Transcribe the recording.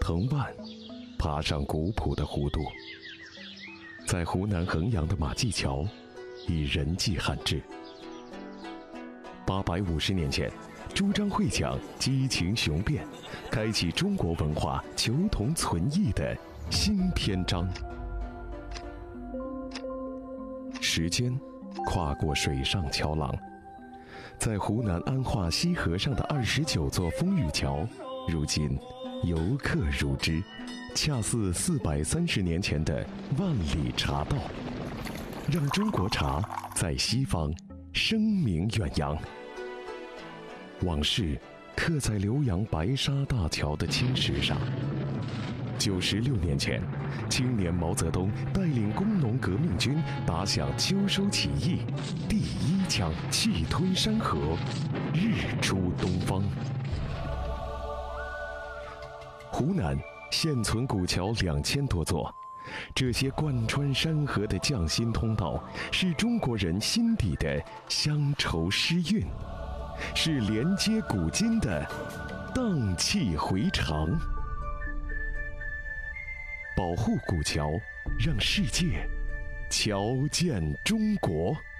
藤蔓，爬上古朴的弧度。在湖南衡阳的马驥桥，以人迹罕至。850年前，朱张会讲激情雄辩，开启中国文化求同存异的新篇章。时间跨过水上桥廊，在湖南安化西河上的29座风雨桥，如今游客如织，恰似430年前的万里茶道，让中国茶在西方声名远扬。往事刻在浏阳白沙大桥的青石上。96年前，青年毛泽东带领工农革命军打响秋收起义，第一枪气吞山河，日出东方。湖南现存古桥2000多座，这些贯穿山河的匠心通道，是中国人心底的乡愁诗韵，是连接古今的荡气回肠。保护古桥，让世界瞧见中国。